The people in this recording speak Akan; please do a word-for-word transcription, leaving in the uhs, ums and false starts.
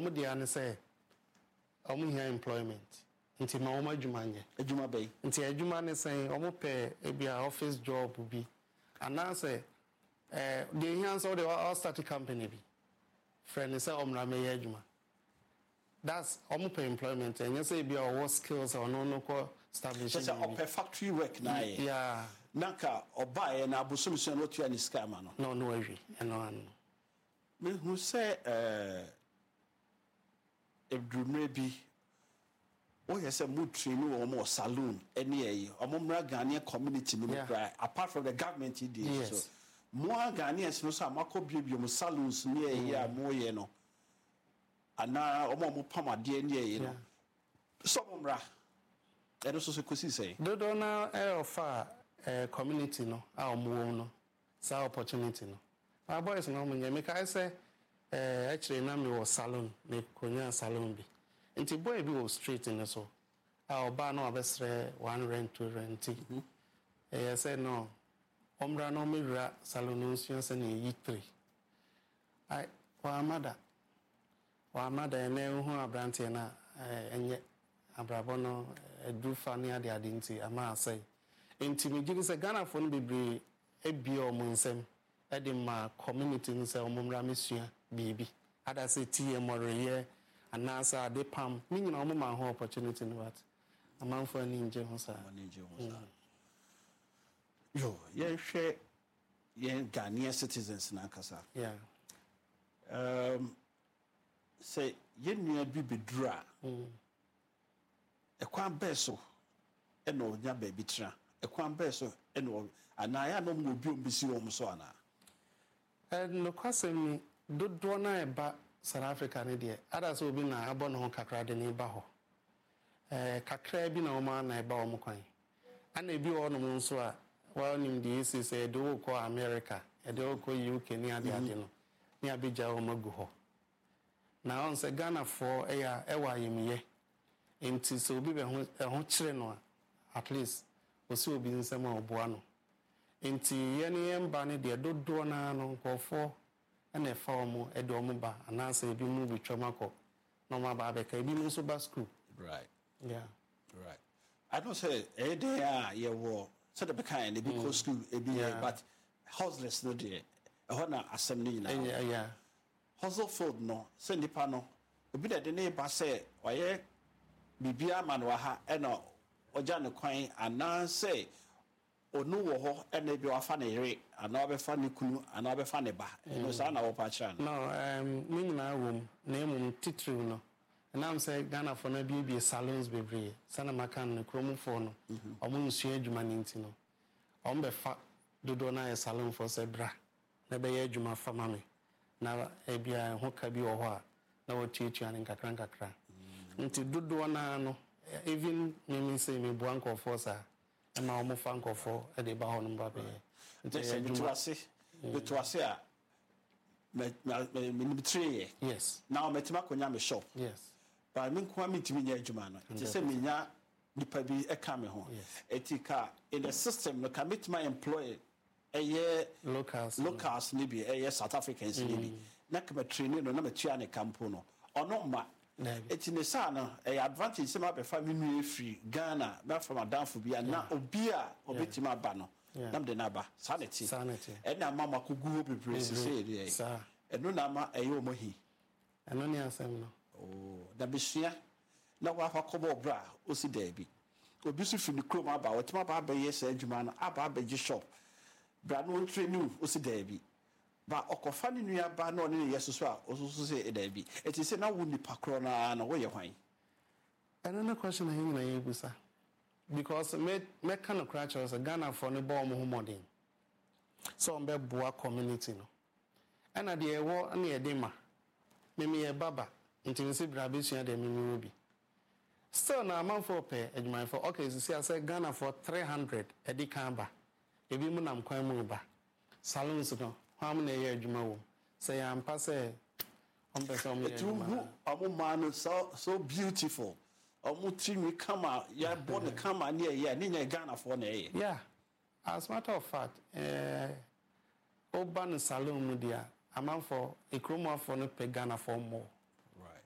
omo dia ne say omo here employment nti ma omo adwuma nye adwuma bay nti adwuma ne say omo pe e bia office job bi ana say eh the hands of the all start company bi friend say omra me adwuma that's omo pe employment and you say bia what skills or no no ko establishing so open factory work na ye yeah naka obaye na abosomso no tua ni scam no no no every eno an me who say eh edrumre bi o yes a mood train no mo saloon ene ye omomra Ghanaian community no cry apart from the government it is so more Ghanaians no so amako biebio mo saloons ne ye a mo ye no ana omo mo pamade ne ye no so omomra eno so so kosi say do do na e offer eh community no a omo no sa opportunity no my boys no mo make I say eh actually na me was salon me konya salon bi nti boy bi was straight in so a oba no abesre one rent two rent eh say no omra no me wura salon no nsuo se na yi three ai wa mada wa mada na hu abrante na enye abrabo no edufa ne ade ade nti ama say nti me gigi se Ghana fo no bebre ebia omunsem ede ma community nse omumra mesua bibi ada say T M or ye anasa de pam ni nyina omuma ho opportunity no what amanfo ani nje ho sa nje ho sa yo ye hwe ye Ghanaian citizens na kasa yeah um say ye nua bi bedura mm ekwan beso eno nya ba bi tra ekwan beso eno anaya no mo bi ombisi wo so ana eh no kwasemi dodo na eba South Africa ne de ada so obi na abo no kakra de ne ba ho eh kakra bi na o ma na eba o mo kwan ana bi o no mo nso a wa nim de isi say do ko America e de ko U K ni ade ade no ni abija o magu ho na on say Ghana for e ya e wa yemye enti so obi be ho ho kire no at least o si obi nsem oboa no enti ye ne yemba ne de dodo na no nkofo na e fa omo e de omo ba anansa ebi mu bi twamako no ma ba be ka ebi mu so ba school right yeah right I don't say eh dey ah ye wo so the be kind e bi ko school e bi but houseless no dey e ho na asem ni na yeah yeah hustle food no say nipa no obi de ne ba say oye bibia manwa ha e no oja ne kwan anan say onu wo ho e na bi wafa ne yere ana obefa ne kunu ana obefa ne ba no sa na wo pa kira no um me nyina wom na emum titru no na am say Ghana for na bi bi salons bebre sana makan ne kromu for no omo nsu adwuma ne nti no om be fa dodo na e salon for se bra na be ye adwuma fa mame na e bia ho ka bi wo ho a na wo tietia ne kakra kakra nti dodo na no even me say me buanko for sa na omo fa nkofo e de ba ho no ba be nti se bitwase bitwase a me me me three yes now metima konya me shop yes but me kwa me timi nya adwuma no nti se me nya nipa bi e ka me ho etika in the system no ka metima employ eye locals locals ni bi eye South Africans ni bi na ka training no na me tua ne campo no ono ma eti ne sa no e advantage se ma be fa me nu free Ghana na from adamfo bi na obi a obetima ba no nam de na ba sanity sanity e na mama ko guo bebre se se e sa eno na ma eye o mohi eno ni asem no oh da besua na wa fa kobo bra o si da bi obi su fi ni krom aba otima ba ba yes adwuma no aba ba gi shop bra no training o si da bi ba okofa ni nua ba na oni yeso so a osusu se da bi eti se na wo ni pakro na na wo ye hwan eno na question hin na yebusa because me me kind of crash was a Ghana for no bomb ho modern so on be boa community no ana de e wo na e de ma me me baba nti se bra be sua de me me obi still na man for pay adwuma for okay so see I say Ghana for three hundred e di kan ba e bi mu nam kwan mu ba salons no ham na ye adwuma wo say am pa say on be so me adwuma amu man so so beautiful omu trimi kama ya born kama ne ye ne nya Ghana for na ye yeah as matter of fact eh urban salon mu dia amanfo ekromo afo no pe Ghana for more